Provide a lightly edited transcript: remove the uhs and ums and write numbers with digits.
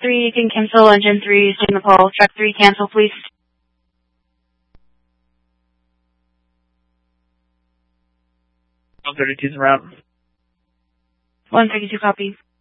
3, you can cancel. Engine 3 is in the pole. Track 3, cancel, please. 132's en route. 132, copy.